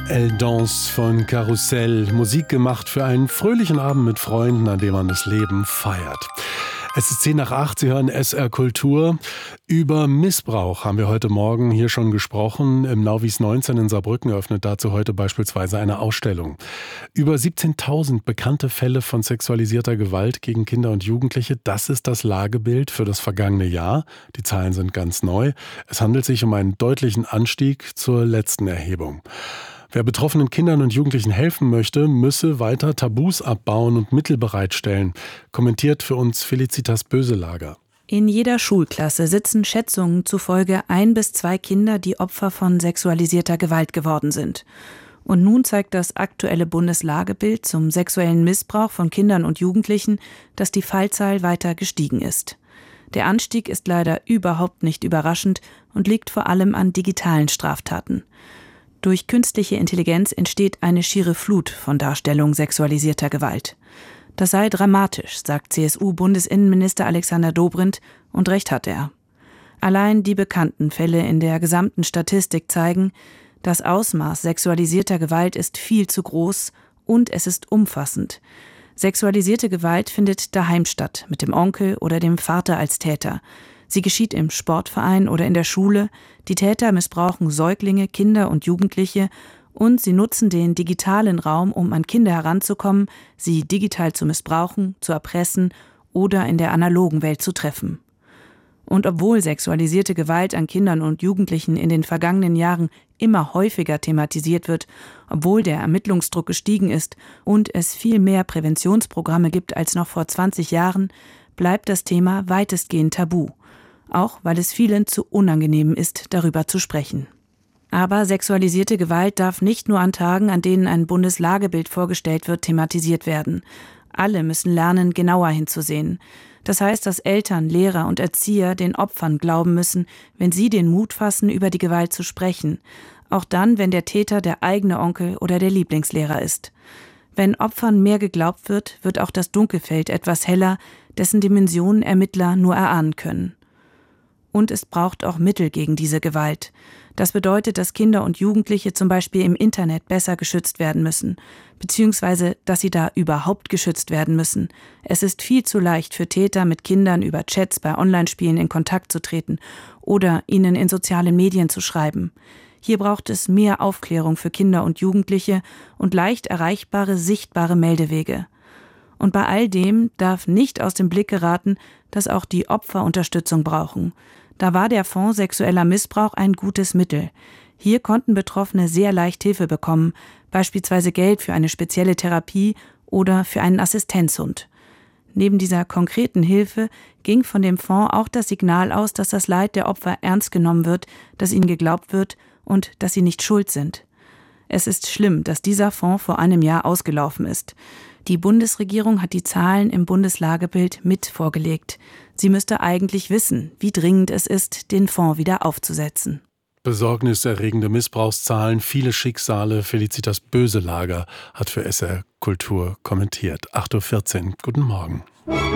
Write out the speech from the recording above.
Elle danse von Karussell. Musik gemacht für einen fröhlichen Abend mit Freunden, an dem man das Leben feiert. Es ist 7:10, Sie hören SR Kultur. Über Missbrauch haben wir heute Morgen hier schon gesprochen. Im Nauvis 19 in Saarbrücken eröffnet dazu heute beispielsweise eine Ausstellung. Über 17.000 bekannte Fälle von sexualisierter Gewalt gegen Kinder und Jugendliche. Das ist das Lagebild für das vergangene Jahr. Die Zahlen sind ganz neu. Es handelt sich um einen deutlichen Anstieg zur letzten Erhebung. Wer betroffenen Kindern und Jugendlichen helfen möchte, müsse weiter Tabus abbauen und Mittel bereitstellen, kommentiert für uns Felicitas Böselager. In jeder Schulklasse sitzen Schätzungen zufolge 1 bis 2 Kinder, die Opfer von sexualisierter Gewalt geworden sind. Und nun zeigt das aktuelle Bundeslagebild zum sexuellen Missbrauch von Kindern und Jugendlichen, dass die Fallzahl weiter gestiegen ist. Der Anstieg ist leider überhaupt nicht überraschend und liegt vor allem an digitalen Straftaten. Durch künstliche Intelligenz entsteht eine schiere Flut von Darstellungen sexualisierter Gewalt. Das sei dramatisch, sagt CSU-Bundesinnenminister Alexander Dobrindt, und recht hat er. Allein die bekannten Fälle in der gesamten Statistik zeigen, das Ausmaß sexualisierter Gewalt ist viel zu groß und es ist umfassend. Sexualisierte Gewalt findet daheim statt, mit dem Onkel oder dem Vater als Täter. Sie geschieht im Sportverein oder in der Schule. Die Täter missbrauchen Säuglinge, Kinder und Jugendliche und sie nutzen den digitalen Raum, um an Kinder heranzukommen, sie digital zu missbrauchen, zu erpressen oder in der analogen Welt zu treffen. Und obwohl sexualisierte Gewalt an Kindern und Jugendlichen in den vergangenen Jahren immer häufiger thematisiert wird, obwohl der Ermittlungsdruck gestiegen ist und es viel mehr Präventionsprogramme gibt als noch vor 20 Jahren, bleibt das Thema weitestgehend tabu. Auch weil es vielen zu unangenehm ist, darüber zu sprechen. Aber sexualisierte Gewalt darf nicht nur an Tagen, an denen ein Bundeslagebild vorgestellt wird, thematisiert werden. Alle müssen lernen, genauer hinzusehen. Das heißt, dass Eltern, Lehrer und Erzieher den Opfern glauben müssen, wenn sie den Mut fassen, über die Gewalt zu sprechen. Auch dann, wenn der Täter der eigene Onkel oder der Lieblingslehrer ist. Wenn Opfern mehr geglaubt wird, wird auch das Dunkelfeld etwas heller, dessen Dimensionen Ermittler nur erahnen können. Und es braucht auch Mittel gegen diese Gewalt. Das bedeutet, dass Kinder und Jugendliche zum Beispiel im Internet besser geschützt werden müssen, beziehungsweise, dass sie da überhaupt geschützt werden müssen. Es ist viel zu leicht für Täter, mit Kindern über Chats bei Online-Spielen in Kontakt zu treten oder ihnen in sozialen Medien zu schreiben. Hier braucht es mehr Aufklärung für Kinder und Jugendliche und leicht erreichbare, sichtbare Meldewege. Und bei all dem darf nicht aus dem Blick geraten, dass auch die Opfer Unterstützung brauchen. Da war der Fonds Sexueller Missbrauch ein gutes Mittel. Hier konnten Betroffene sehr leicht Hilfe bekommen, beispielsweise Geld für eine spezielle Therapie oder für einen Assistenzhund. Neben dieser konkreten Hilfe ging von dem Fonds auch das Signal aus, dass das Leid der Opfer ernst genommen wird, dass ihnen geglaubt wird und dass sie nicht schuld sind. Es ist schlimm, dass dieser Fonds vor einem Jahr ausgelaufen ist. Die Bundesregierung hat die Zahlen im Bundeslagebild mit vorgelegt. Sie müsste eigentlich wissen, wie dringend es ist, den Fonds wieder aufzusetzen. Besorgniserregende Missbrauchszahlen, viele Schicksale. Felicitas Böselager hat für SR Kultur kommentiert. 8:14 Uhr. Guten Morgen.